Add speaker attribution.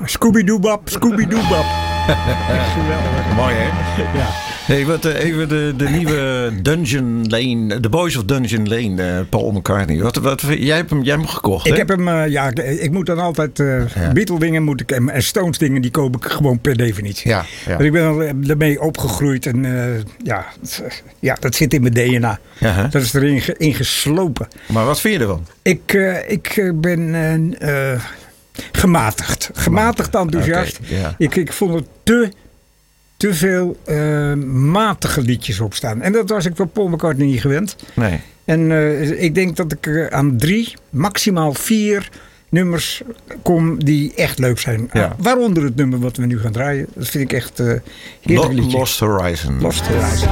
Speaker 1: Scooby-Doo-bap, Scooby-Doo-bap.
Speaker 2: Geweldig. Mooi, hè?
Speaker 1: Ja.
Speaker 2: Hey, wat, even de nieuwe Dungeon Lane, The Boys of Dungeon Lane, Paul McCartney. Jij hebt hem gekocht, hè?
Speaker 1: Ik heb hem, ik moet dan altijd Beatle dingen en Stones dingen, die koop ik gewoon per definitie.
Speaker 2: Ja.
Speaker 1: Want ik ben ermee opgegroeid en dat zit in mijn DNA.
Speaker 2: Uh-huh.
Speaker 1: Dat is erin geslopen.
Speaker 2: Maar wat vind je ervan?
Speaker 1: Ik ben gematigd. Gematigd enthousiast.
Speaker 2: Okay, ja.
Speaker 1: Ik vond het te veel matige liedjes opstaan. En dat was ik van Paul McCartney niet gewend.
Speaker 2: Nee.
Speaker 1: En ik denk dat ik aan 3, maximaal 4 nummers kom die echt leuk zijn.
Speaker 2: Ja.
Speaker 1: Waaronder het nummer wat we nu gaan draaien. Dat vind ik echt heerlijk liedje.
Speaker 2: Lost Horizon.
Speaker 1: Lost Horizon.